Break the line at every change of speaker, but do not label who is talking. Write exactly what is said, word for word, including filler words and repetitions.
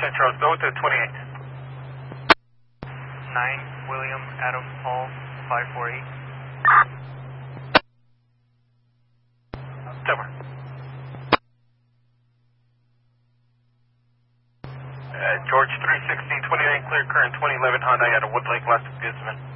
Saint Charles, go to twenty-eight.
nine, William Adam Paul, five four eight.
Over. Uh, George three sixteen twenty-nine, clear current twenty eleven Hyundai out of Woodlake, last of Goodsman.